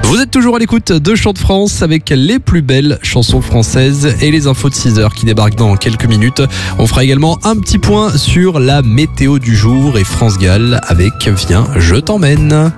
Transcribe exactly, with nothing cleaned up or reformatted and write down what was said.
Vous êtes toujours à l'écoute de Chant de France avec les plus belles chansons françaises et les infos de six heures qui débarquent dans quelques minutes. On fera également un petit point sur la météo du jour et France Gall avec Viens, je t'emmène.